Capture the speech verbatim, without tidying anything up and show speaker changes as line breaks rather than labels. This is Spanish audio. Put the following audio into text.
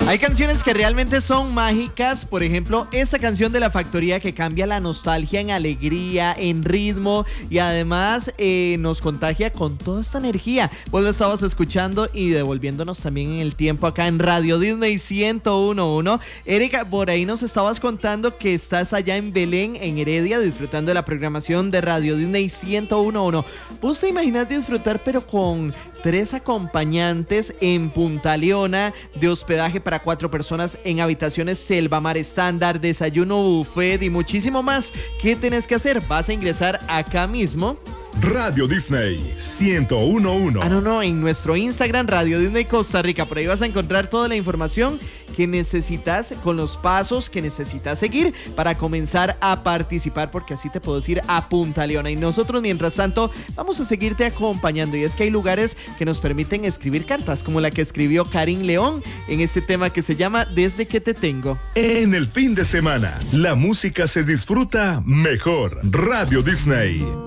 Hay canciones que realmente son mágicas, por ejemplo, esa canción de La Factoría que cambia la nostalgia en alegría, en ritmo y además eh, nos contagia con toda esta energía. Vos lo estabas escuchando y devolviéndonos también en el tiempo acá en Radio Disney ciento uno punto uno. Erika, por ahí nos estabas contando que estás allá en Belén, en Heredia, disfrutando de la programación de Radio Disney ciento uno punto uno. ¿Vos te imaginas disfrutar pero con tres acompañantes en Punta Leona, de hospedaje para cuatro personas en habitaciones Selva Mar estándar, desayuno buffet y muchísimo más? ¿Qué tenés que hacer? Vas a ingresar acá mismo.
Radio Disney ciento uno punto uno.
Ah, no, no, en nuestro Instagram, Radio Disney Costa Rica. Por ahí vas a encontrar toda la información que necesitas, con los pasos que necesitas seguir para comenzar a participar, porque así te puedes ir a Punta Leona. Y nosotros, mientras tanto, vamos a seguirte acompañando. Y es que hay lugares que nos permiten escribir cartas, como la que escribió Karim León en este tema que se llama Desde que te tengo.
En el fin de semana, la música se disfruta mejor. Radio Disney.